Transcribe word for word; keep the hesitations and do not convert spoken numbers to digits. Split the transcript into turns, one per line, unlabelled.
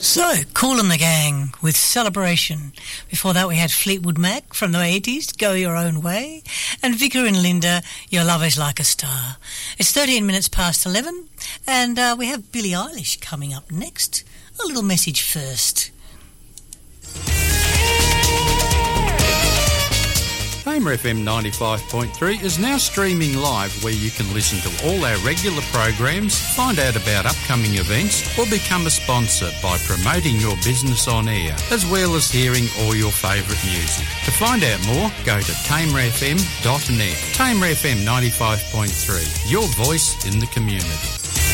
So, Kool and the Gang with Celebration. Before that we had Fleetwood Mac from the eighties, Go Your Own Way, and Vicar and Linda, Your Love Is Like a Star. It's thirteen minutes past eleven, and uh, we have Billie Eilish coming up next. A little message first.
Tamer F M ninety-five point three is now streaming live, where you can listen to all our regular programs, find out about upcoming events, or become a sponsor by promoting your business on air, as well as hearing all your favourite music. To find out more, go to tamer f m dot net. Tamer F M ninety-five point three, your voice in the community.